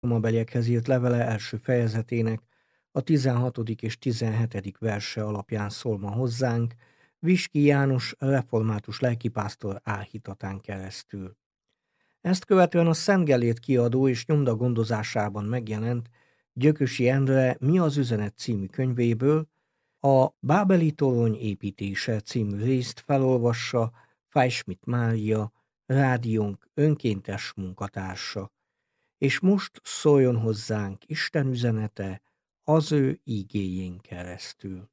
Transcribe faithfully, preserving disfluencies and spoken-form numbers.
Rómabeliekhez írt levele első fejezetének a tizenhatodik és tizenhetedik verse alapján szól ma hozzánk, Viski János református lelkipásztor álhitatán keresztül. Ezt követően a Szent Gellért kiadó és nyomda gondozásában megjelent Gyökösi Endre Mi az üzenet című könyvéből a Bábeli torony építése című részt felolvassa Fájschmidt Mária, rádiónk önkéntes munkatársa. És most szóljon hozzánk Isten üzenete az ő ígéjén keresztül.